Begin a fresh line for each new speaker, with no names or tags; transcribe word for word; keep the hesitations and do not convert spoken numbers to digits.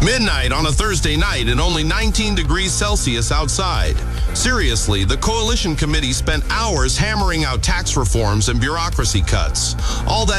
Midnight on a Thursday night and only nineteen degrees Celsius outside. Seriously, the Coalition Committee spent hours hammering out tax reforms and bureaucracy cuts. All that